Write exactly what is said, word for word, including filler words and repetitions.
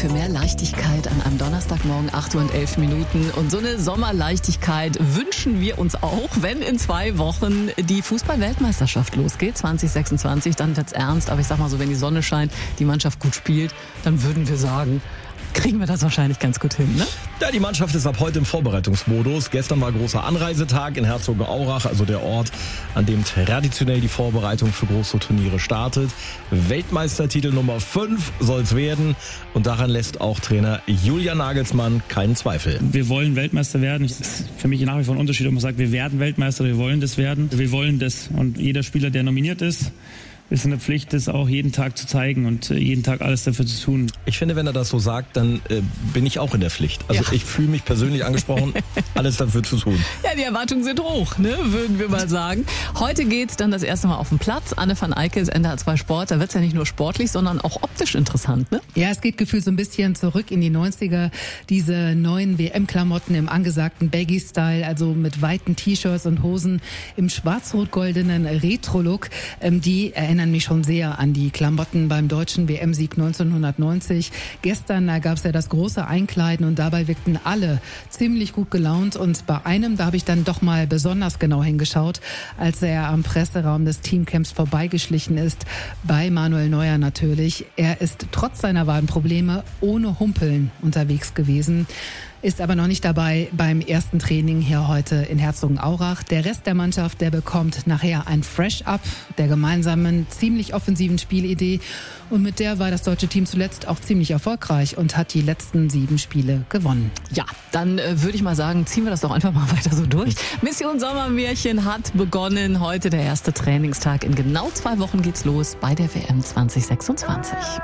für mehr Leichtigkeit an einem Donnerstagmorgen, acht Uhr und elf Minuten. Und so eine Sommerleichtigkeit wünschen wir uns auch, wenn in zwei Wochen die Fußball-Weltmeisterschaft losgeht, zwanzig sechsundzwanzig. Dann wird's ernst. Aber ich sag mal so, wenn die Sonne scheint, die Mannschaft gut spielt, dann würden wir sagen, kriegen wir das wahrscheinlich ganz gut hin, ne? Ja, die Mannschaft ist ab heute im Vorbereitungsmodus. Gestern war großer Anreisetag in Herzogenaurach, also der Ort, an dem traditionell die Vorbereitung für große Turniere startet. Weltmeistertitel Nummer fünf soll's werden und daran lässt auch Trainer Julian Nagelsmann keinen Zweifel. Wir wollen Weltmeister werden. Es ist für mich nach wie vor ein Unterschied, ob man sagt, wir werden Weltmeister, wir wollen das werden. Wir wollen das und jeder Spieler, der nominiert ist, ist in der Pflicht, das auch jeden Tag zu zeigen und jeden Tag alles dafür zu tun. Ich finde, wenn er das so sagt, dann äh, bin ich auch in der Pflicht. Also ja. Ich fühle mich persönlich angesprochen, alles dafür zu tun. Ja, die Erwartungen sind hoch, ne, würden wir mal sagen. Heute geht's dann das erste Mal auf den Platz. Anne van Eijkels, N D R zwei Sport. Da wird's ja nicht nur sportlich, sondern auch optisch interessant, ne? Ja, es geht gefühlt so ein bisschen zurück in die neunziger. Diese neuen W M-Klamotten im angesagten Baggy-Style, also mit weiten T-Shirts und Hosen im schwarz-rot-goldenen Retro-Look. Ähm, die erinnern mich schon sehr an die Klamotten beim deutschen W M-Sieg neunzehnhundertneunzig. Gestern da gab's ja das große Einkleiden und dabei wirkten alle ziemlich gut gelaunt. Und bei einem, da habe ich dann doch mal besonders genau hingeschaut, als er am Presseraum des Teamcamps vorbeigeschlichen ist, bei Manuel Neuer natürlich. Er ist trotz seiner Wadenprobleme ohne Humpeln unterwegs gewesen, ist aber noch nicht dabei beim ersten Training hier heute in Herzogenaurach. Der Rest der Mannschaft, der bekommt nachher ein Fresh-Up der gemeinsamen, ziemlich offensiven Spielidee. Und mit der war das deutsche Team zuletzt auch ziemlich erfolgreich und hat die letzten sieben Spiele gewonnen. Ja, dann äh, würde ich mal sagen, ziehen wir das doch einfach mal weiter so durch. Mission Sommermärchen hat begonnen. Heute der erste Trainingstag. In genau zwei Wochen geht's los bei der W M zwanzig sechsundzwanzig.